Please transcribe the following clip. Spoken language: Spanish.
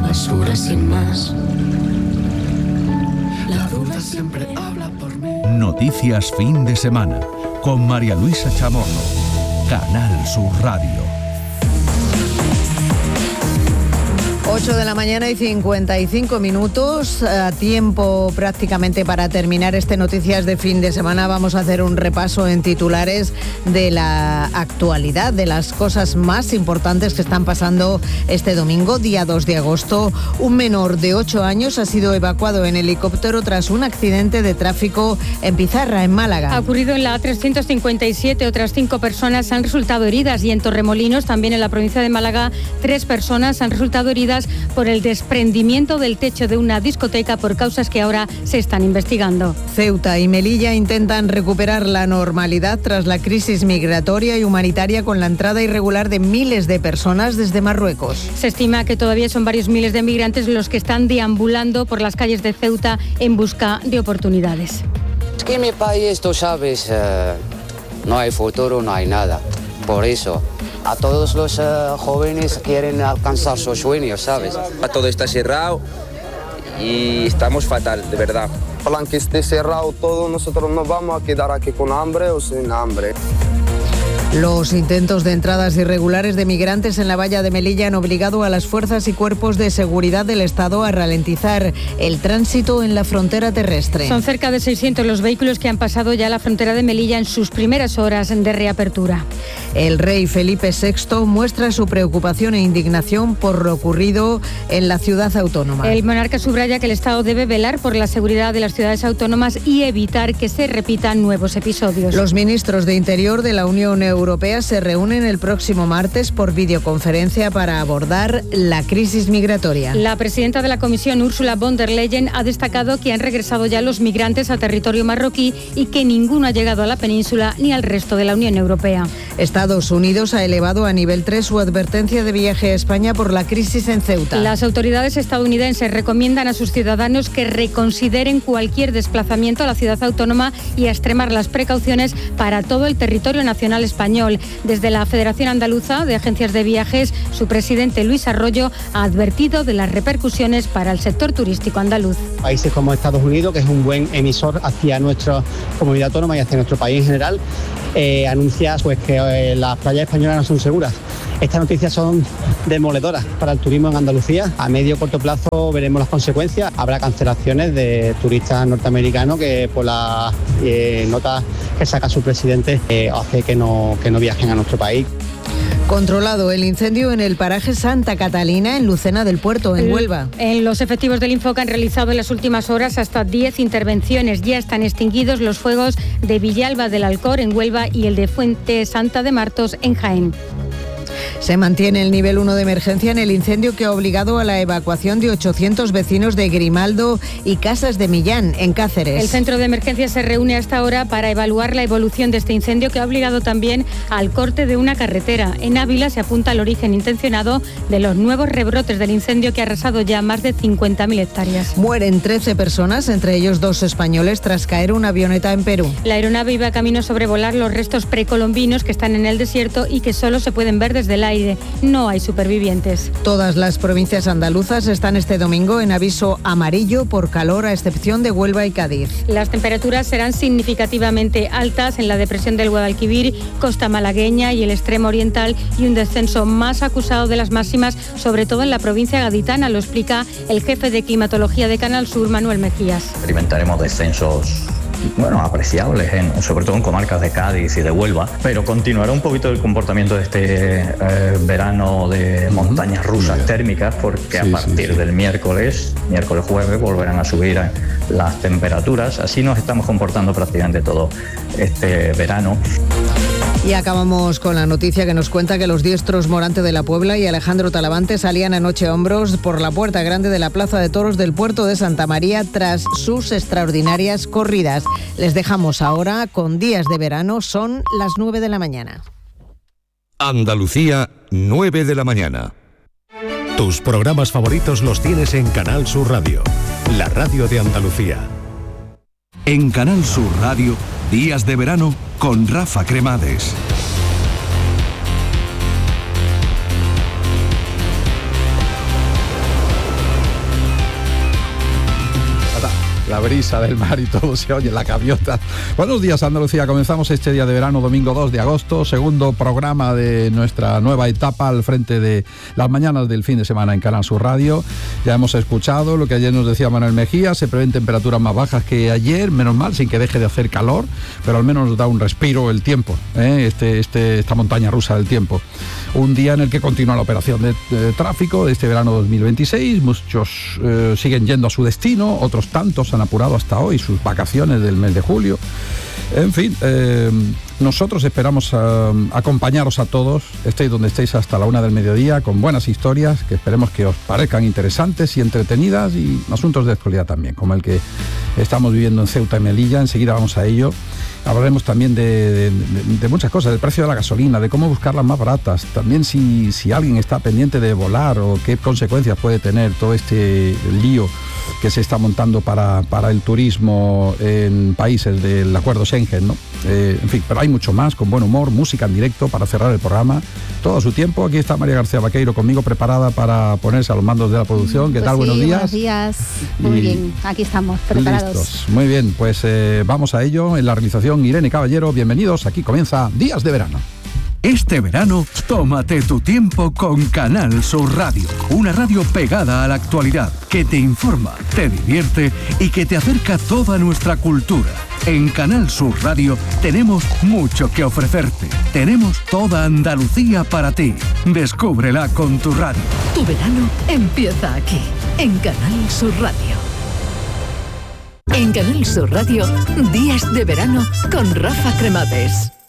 basura sin más. La duda siempre habla por mí. Noticias fin de semana con María Luisa Chamorro. Canal Sur Radio. 8 de la mañana y 55 minutos, a tiempo prácticamente para terminar este Noticias de fin de semana. Vamos a hacer un repaso en titulares de la actualidad, de las cosas más importantes que están pasando este domingo, día 2 de agosto. Un menor de 8 años ha sido evacuado en helicóptero tras un accidente de tráfico en Pizarra, en Málaga. Ha ocurrido en la A357, otras 5 personas han resultado heridas, y en Torremolinos, también en la provincia de Málaga, 3 personas han resultado heridas por el desprendimiento del techo de una discoteca por causas que ahora se están investigando. Ceuta y Melilla intentan recuperar la normalidad tras la crisis migratoria y humanitaria con la entrada irregular de miles de personas desde Marruecos. Se estima que todavía son varios miles de migrantes los que están deambulando por las calles de Ceuta en busca de oportunidades. Es que en mi país, tú sabes, no hay futuro, no hay nada. Por eso, a todos los jóvenes quieren alcanzar sus sueños, ¿sabes? Todo está cerrado y estamos fatal, de verdad. Aunque esté cerrado todo, nosotros nos vamos a quedar aquí con hambre o sin hambre. Los intentos de entradas irregulares de migrantes en la valla de Melilla han obligado a las fuerzas y cuerpos de seguridad del Estado a ralentizar el tránsito en la frontera terrestre. Son cerca de 600 los vehículos que han pasado ya la frontera de Melilla en sus primeras horas de reapertura. El rey Felipe VI muestra su preocupación e indignación por lo ocurrido en la ciudad autónoma. El monarca subraya que el Estado debe velar por la seguridad de las ciudades autónomas y evitar que se repitan nuevos episodios. Los ministros de Interior de la Unión Europea se reúnen el próximo martes por videoconferencia para abordar la crisis migratoria. La presidenta de la Comisión, Ursula von der Leyen, ha destacado que han regresado ya los migrantes a territorio marroquí y que ninguno ha llegado a la península ni al resto de la Unión Europea. Estados Unidos ha elevado a nivel 3 su advertencia de viaje a España por la crisis en Ceuta. Las autoridades estadounidenses recomiendan a sus ciudadanos que reconsideren cualquier desplazamiento a la ciudad autónoma y a extremar las precauciones para todo el territorio nacional español. Desde la Federación Andaluza de Agencias de Viajes, su presidente Luis Arroyo ha advertido de las repercusiones para el sector turístico andaluz. Países como Estados Unidos, que es un buen emisor hacia nuestra comunidad autónoma y hacia nuestro país en general, anuncia pues, que las playas españolas no son seguras. Estas noticias son demoledoras para el turismo en Andalucía. A medio y corto plazo veremos las consecuencias. Habrá cancelaciones de turistas norteamericanos que por las notas que saca su presidente hace que no viajen a nuestro país. Controlado el incendio en el paraje Santa Catalina, en Lucena del Puerto, en Huelva. Los efectivos del Infoca han realizado en las últimas horas hasta 10 intervenciones. Ya están extinguidos los fuegos de Villalba del Alcor, en Huelva, y el de Fuente Santa de Martos, en Jaén. Se mantiene el nivel 1 de emergencia en el incendio que ha obligado a la evacuación de 800 vecinos de Grimaldo y Casas de Millán, en Cáceres. El centro de emergencia se reúne hasta ahora para evaluar la evolución de este incendio, que ha obligado también al corte de una carretera. En Ávila se apunta al origen intencionado de los nuevos rebrotes del incendio que ha arrasado ya más de 50.000 hectáreas. Mueren 13 personas, entre ellos 2 españoles, tras caer una avioneta en Perú. La aeronave iba camino a sobrevolar los restos precolombinos que están en el desierto y que solo se pueden ver desde el aire. No hay supervivientes. Todas las provincias andaluzas están este domingo en aviso amarillo por calor, a excepción de Huelva y Cádiz. Las temperaturas serán significativamente altas en la depresión del Guadalquivir, costa malagueña y el extremo oriental, y un descenso más acusado de las máximas, sobre todo en la provincia gaditana, lo explica el jefe de climatología de Canal Sur, Manuel Mejías. Experimentaremos descensos apreciables, sobre todo en comarcas de Cádiz y de Huelva, pero continuará un poquito el comportamiento de este verano de montañas rusas térmicas, porque a partir del miércoles, jueves, volverán a subir las temperaturas. Así nos estamos comportando prácticamente todo este verano. Y acabamos con la noticia que nos cuenta que los diestros Morante de la Puebla y Alejandro Talavante salían anoche a hombros por la puerta grande de la Plaza de Toros del puerto de Santa María tras sus extraordinarias corridas. Les dejamos ahora con Días de Verano, son las 9 de la mañana. Andalucía, 9 de la mañana. Tus programas favoritos los tienes en Canal Sur Radio, la radio de Andalucía. En Canal Sur Radio, Días de Verano con Rafa Cremades. la brisa del mar y todo se oye, la gaviota. Buenos días, Andalucía. Comenzamos este día de verano, domingo 2 de agosto, segundo programa de nuestra nueva etapa al frente de las mañanas del fin de semana en Canal Sur Radio. Ya hemos escuchado lo que ayer nos decía Manuel Mejía, se prevén temperaturas más bajas que ayer, menos mal, sin que deje de hacer calor, pero al menos nos da un respiro el tiempo, esta montaña rusa del tiempo. Un día en el que continúa la operación de tráfico de este verano 2026, muchos siguen yendo a su destino, otros tantos han apurado hasta hoy sus vacaciones del mes de julio. En fin, nosotros esperamos acompañaros a todos, estéis donde estéis, hasta la 1 del mediodía, con buenas historias que esperemos que os parezcan interesantes y entretenidas, y asuntos de actualidad también, como el que estamos viviendo en Ceuta y Melilla. Enseguida vamos a ello. Hablaremos también de muchas cosas, del precio de la gasolina, de cómo buscarlas más baratas, también si alguien está pendiente de volar o qué consecuencias puede tener todo este lío que se está montando para el turismo en países del acuerdo Schengen, ¿no? En fin, pero hay mucho más, con buen humor, música en directo para cerrar el programa, todo a su tiempo. Aquí está María García Vaqueiro conmigo, preparada para ponerse a los mandos de la producción. ¿Qué tal? Buenos días. Buenos días. Muy bien, aquí estamos, preparados. Listos. Muy bien, pues vamos a ello. En la realización, Irene Caballero. Bienvenidos, aquí comienza Días de Verano. Este verano, tómate tu tiempo con Canal Sur Radio, una radio pegada a la actualidad, que te informa, te divierte y que te acerca toda nuestra cultura. En Canal Sur Radio tenemos mucho que ofrecerte. Tenemos toda Andalucía para ti. Descúbrela con tu radio. Tu verano empieza aquí, en Canal Sur Radio. En Canal Sur Radio, Días de Verano con Rafa Cremades.